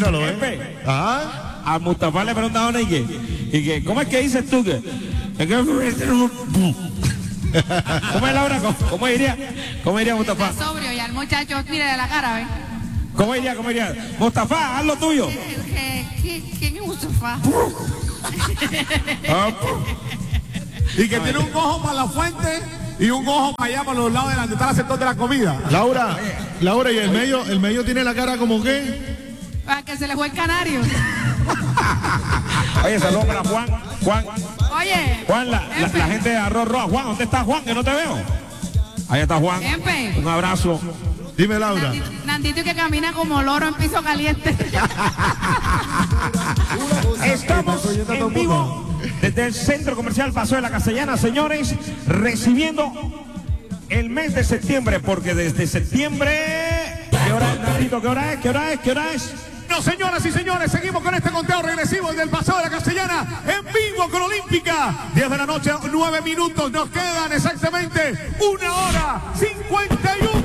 Tíralo, Jefe, Ajá. a Mustafa le preguntaron y que, ¿cómo es que dices tú que? ¿Cómo es, Laura? ¿Cómo diría Mustafa? Está sobrio y al muchacho, mire de la cara, ¿ves? ¿Cómo diría? Mustafa, haz lo tuyo. ¿Quién es Mustafa? Y que tiene un ojo para la fuente y un ojo para allá, para los lados de donde está el sector de la comida. Laura, y el medio tiene la cara como que. Para que se le fue el canario. Oye, saludos para Juan. Oye. Juan, la gente de Arroz Roja. Juan, ¿dónde está Juan? Que no te veo. Ahí está Juan. Empe. Un abrazo. Dime, Laura. Nandito que camina como loro en piso caliente. Estamos en vivo desde el Centro Comercial Paso de la Castellana, señores, recibiendo el mes de septiembre, porque desde septiembre... ¿Qué hora es, Nandito? ¿Qué hora es? No, señoras y señores, seguimos con este conteo regresivo del Paseo de la Castellana, en vivo con Olímpica. 10 de la noche, 9 minutos, nos quedan exactamente 1 hora 51.